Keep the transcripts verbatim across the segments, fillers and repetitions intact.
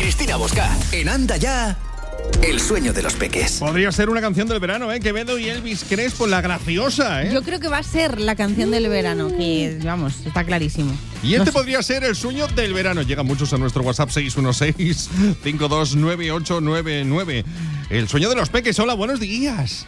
Cristina Bosca. En Anda Ya, el sueño de los peques. Podría ser una canción del verano, ¿eh? Quevedo y Elvis Crespo, la graciosa, ¿eh? Yo creo que va a ser la canción del verano, que, vamos, está clarísimo. Y este no podría ser el sueño del verano. Llegan muchos a nuestro WhatsApp seis uno seis, cinco dos nueve ocho nueve nueve. El sueño de los peques. Hola, buenos días.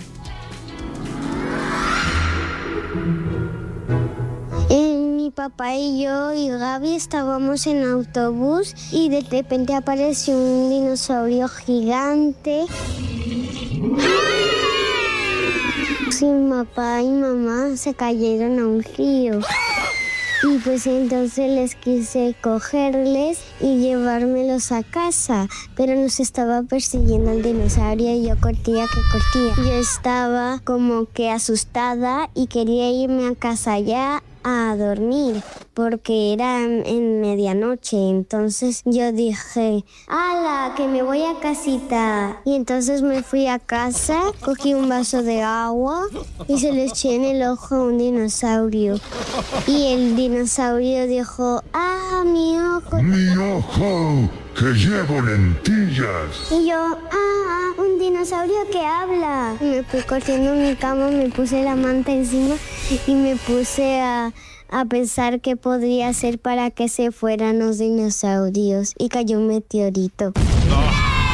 Mi papá y yo y Gaby estábamos en autobús y de repente apareció un dinosaurio gigante. Mi papá y mamá se cayeron a un río. Y pues entonces les quise cogerles y llevármelos a casa, pero nos estaba persiguiendo el dinosaurio y yo cortía que cortía. Yo estaba como que asustada y quería irme a casa ya a dormir porque era en medianoche. Entonces yo dije, ¡hala, que me voy a casita! Y entonces me fui a casa, cogí un vaso de agua y se le eché en el ojo a un dinosaurio. Y el dinosaurio dijo, ¡ah, mi ojo! ¡Mi ojo! ¡Que llevo lentillas! Y yo, ¡ah, un dinosaurio que habla! Me fui corriendo en mi cama, me puse la manta encima y me puse a... a pensar qué podría hacer para que se fueran los dinosaurios. Y cayó un meteorito. No.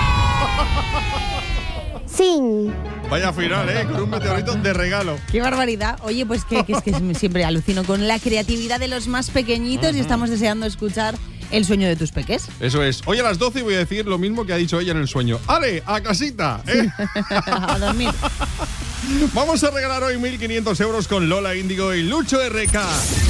Fin. Vaya final, ¿eh? Con un meteorito de regalo. ¡Qué barbaridad! Oye, pues que, que es que siempre alucino con la creatividad de los más pequeñitos uh-huh. y estamos deseando escuchar el sueño de tus peques. Eso es. Hoy a las doce voy a decir lo mismo que ha dicho ella en el sueño. ¡Ale, a casita! ¿Eh? A dormir. Vamos a regalar hoy mil quinientos euros con Lola Índigo y Lucho R K.